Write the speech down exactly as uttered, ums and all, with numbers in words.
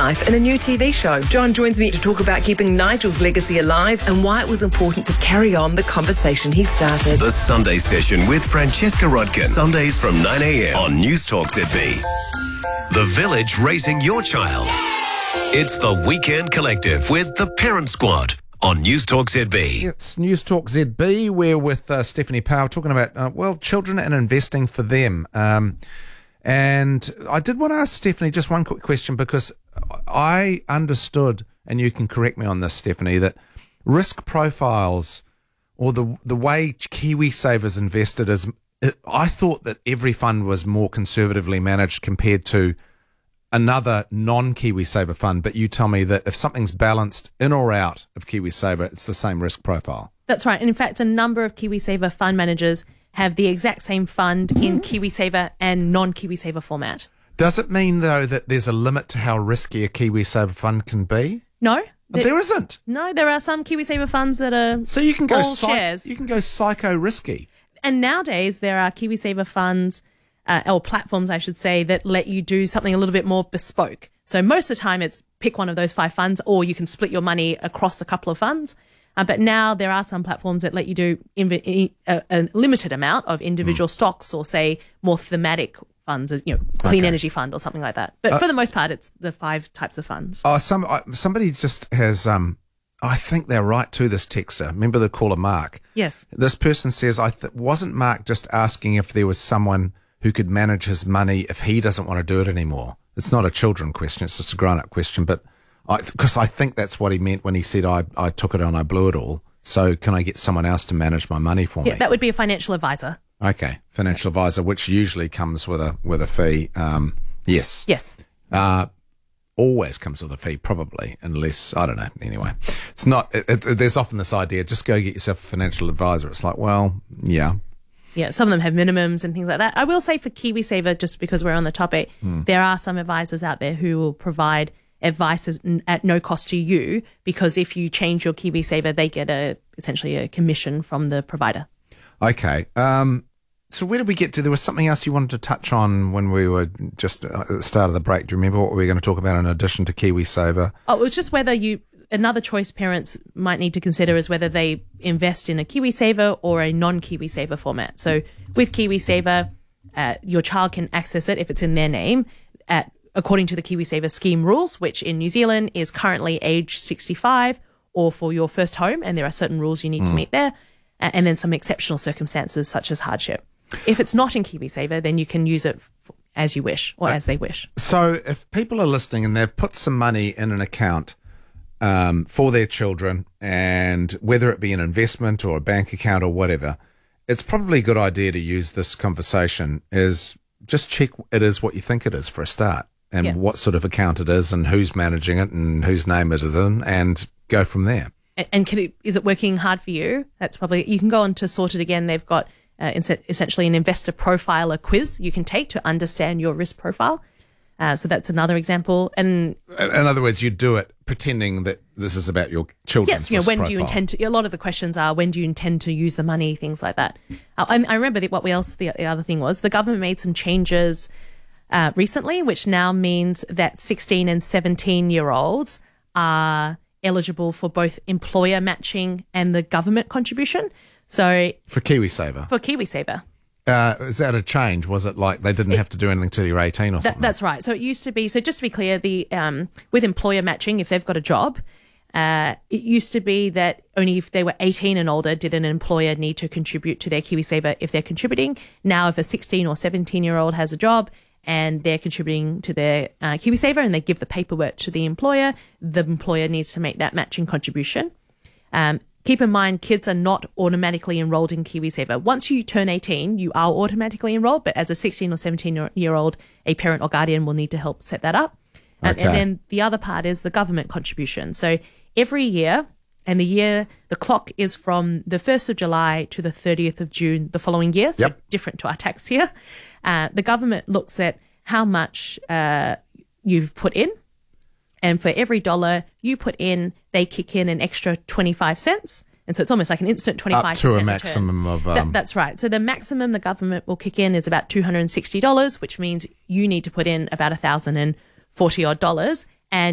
life in a new T V show. John joins me to talk about keeping Nigel's legacy alive and why it was important to carry on the conversation he started. The Sunday Session with Francesca Rodkin. Sundays from nine a.m. on News Talk Z B. The Village raising your child. It's the Weekend Collective with the Parent Squad on News Talk Z B. It's News Talk Z B. We're with uh, Stephanie Powell talking about, uh, well, children and investing for them. Um, and I did want to ask Stephanie just one quick question, because I understood, and you can correct me on this, Stephanie, that risk profiles or the the way KiwiSaver's invested is, I thought that every fund was more conservatively managed compared to another non-KiwiSaver fund, but you tell me that if something's balanced in or out of KiwiSaver, it's the same risk profile. That's right. And in fact, a number of KiwiSaver fund managers have the exact same fund in KiwiSaver and non-KiwiSaver format. Does it mean, though, that there's a limit to how risky a KiwiSaver fund can be? No. There, there isn't. No, there are some KiwiSaver funds that are so you can go all psych- shares. You can go psycho risky. And nowadays there are KiwiSaver funds Uh, or platforms, I should say, that let you do something a little bit more bespoke. So most of the time it's pick one of those five funds, or you can split your money across a couple of funds. Uh, but now there are some platforms that let you do inv- a, a limited amount of individual mm. stocks, or say more thematic funds, as you know, clean okay. energy fund or something like that. But uh, for the most part, it's the five types of funds. Oh, some uh, somebody just has. Um, I think they're right too. This texter, remember the caller Mark? Yes. This person says, "I th- wasn't Mark just asking if there was someone who could manage his money if he doesn't want to do it anymore?" It's not a children question, it's just a grown-up question, but because I, I think that's what he meant when he said, I, I took it and I blew it all, so can I get someone else to manage my money for yeah, me? That would be a financial advisor. Okay, financial yeah. advisor, which usually comes with a with a fee. Um, yes. Yes. Uh, always comes with a fee, probably, unless, I don't know, anyway. It's not, it, it, there's often this idea, just go get yourself a financial advisor. It's like, well, yeah. Yeah, some of them have minimums and things like that. I will say for KiwiSaver, just because we're on the topic, mm. there are some advisors out there who will provide advice at no cost to you, because if you change your KiwiSaver, they get a essentially a commission from the provider. Okay. Um, so where did we get to? There was something else you wanted to touch on when we were just at the start of the break. Do you remember what we were going to talk about in addition to KiwiSaver? Oh, it was just whether you... Another choice parents might need to consider is whether they invest in a KiwiSaver or a non-KiwiSaver format. So with KiwiSaver, uh, your child can access it if it's in their name at according to the KiwiSaver scheme rules, which in New Zealand is currently age sixty-five, or for your first home, and there are certain rules you need mm. to meet there, uh, and then some exceptional circumstances such as hardship. If it's not in KiwiSaver, then you can use it f- as you wish, or uh, as they wish. So if people are listening and they've put some money in an account Um, for their children, and whether it be an investment or a bank account or whatever, it's probably a good idea to use this conversation is just check it is what you think it is for a start, and yeah. what sort of account it is and who's managing it and whose name it is in, and go from there. And, and can it, is it working hard for you? That's probably, you can go on to Sort It Again. They've got uh, essentially an investor profiler quiz you can take to understand your risk profile. Uh, so that's another example. And in other words, you do it pretending that this is about your children's yes, you know, risk when profile. do you intend to? A lot of the questions are, when do you intend to use the money, things like that. Uh, I, I remember that what else the, the other thing was the government made some changes uh, recently, which now means that sixteen and seventeen year olds are eligible for both employer matching and the government contribution. So for KiwiSaver, for KiwiSaver. Uh, is that a change? Was it like they didn't it, have to do anything until you're eighteen or that, something? That's right. So it used to be, so just to be clear, the um, with employer matching, if they've got a job, uh, it used to be that only if they were eighteen and older did an employer need to contribute to their KiwiSaver if they're contributing. Now, if a sixteen or seventeen-year-old has a job and they're contributing to their uh, KiwiSaver and they give the paperwork to the employer, the employer needs to make that matching contribution. Um, Keep in mind, kids are not automatically enrolled in KiwiSaver. Once you turn eighteen, you are automatically enrolled, but as a sixteen or seventeen-year-old, a parent or guardian will need to help set that up. Um, okay. And then the other part is the government contribution. So every year, and the year, the clock is from the first of July to the thirtieth of June the following year, so yep. different to our tax year. Uh, the government looks at how much uh, you've put in. And for every dollar you put in, they kick in an extra twenty-five cents. And so it's almost like an instant twenty-five percent Up to a return. maximum of... Um... That, that's right. So the maximum the government will kick in is about two hundred sixty dollars, which means you need to put in about one thousand forty odd dollars.